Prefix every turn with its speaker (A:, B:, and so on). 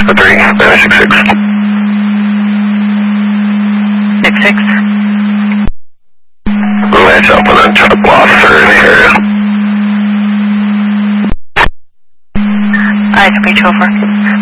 A: 3, 966.
B: 66.
A: Lights up and then truck officer in the area.
B: Eyes reach over.